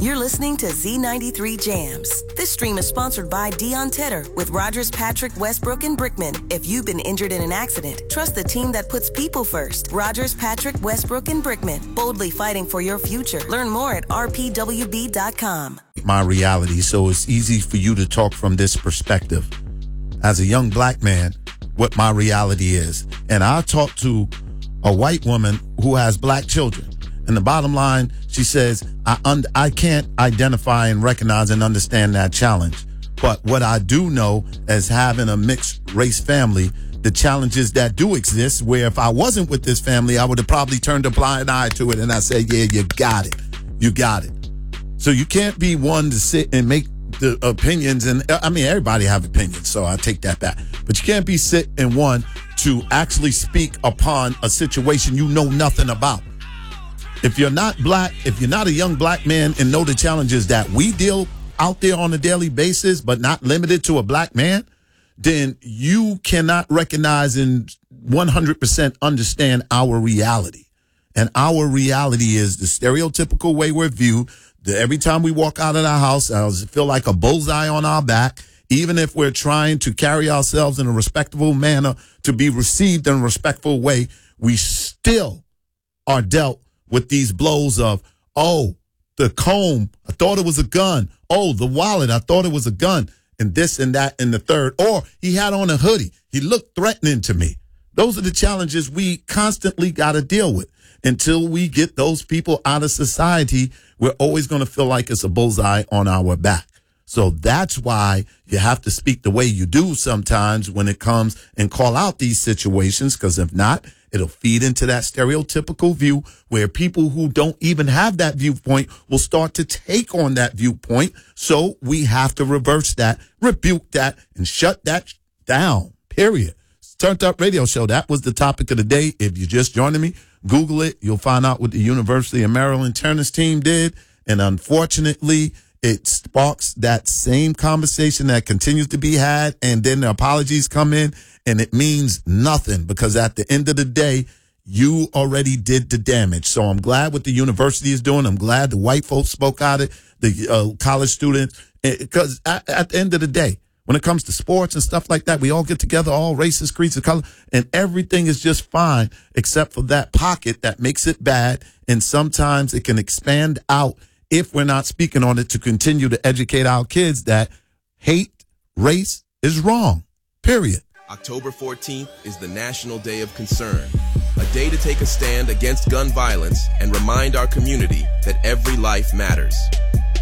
You're listening to Z93 Jams. This stream is sponsored by Deion Tedder with Rogers, Patrick, Westbrook, and Brickman. If you've been injured in an accident, trust the team that puts people first. Rogers, Patrick, Westbrook, and Brickman. Boldly fighting for your future. Learn more at rpwb.com. My reality, so it's easy for you to talk from this perspective. As a young black man, what my reality is. And I talk to a white woman who has black children. And the bottom line, she says, I can't identify and recognize and understand that challenge. But what I do know as having a mixed race family, the challenges that do exist, where if I wasn't with this family, I would have probably turned a blind eye to it. And I say, yeah, you got it. You got it. So you can't be one to sit and make the opinions. And I mean, everybody have opinions, so I take that back. But you can't be sit and one to actually speak upon a situation you know nothing about. If you're not black, if you're not a young black man and know the challenges that we deal out there on a daily basis, but not limited to a black man, then you cannot recognize and 100% understand our reality. And our reality is the stereotypical way we're viewed. Every time we walk out of the house, I feel like a bullseye on our back. Even if we're trying to carry ourselves in a respectable manner to be received in a respectful way, we still are dealt with these blows of, oh, the comb, I thought it was a gun. Oh, the wallet, I thought it was a gun. And this and that and the third. Or he had on a hoodie. He looked threatening to me. Those are the challenges we constantly got to deal with. Until we get those people out of society, we're always going to feel like it's a bullseye on our back. So that's why you have to speak the way you do sometimes when it comes and call out these situations, because if not, it'll feed into that stereotypical view where people who don't even have that viewpoint will start to take on that viewpoint. So we have to reverse that, rebuke that, and shut that down, period. Turned Up Radio Show. That was the topic of the day. If you're just joining me, Google it. You'll find out what the University of Maryland tennis team did. And unfortunately, it sparks that same conversation that continues to be had. And then the apologies come in and it means nothing because at the end of the day, you already did the damage. So I'm glad what the university is doing. I'm glad the white folks spoke out it, the college students, because at the end of the day, when it comes to sports and stuff like that, we all get together, all races, creeds, and color, and everything is just fine except for that pocket that makes it bad. And sometimes it can expand out if we're not speaking on it to continue to educate our kids that hate race is wrong, period. October 14th is the National Day of Concern, a day to take a stand against gun violence and remind our community that every life matters.